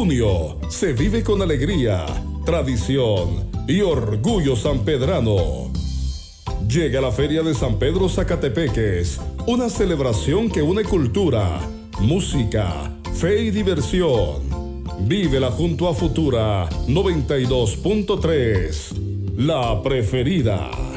junio se vive con alegría, tradición y orgullo sanpedrano. Llega la Feria de San Pedro Zacatepeques, una celebración que une cultura, música, fe y diversión. Vívela junto a Futura 92.3, la preferida.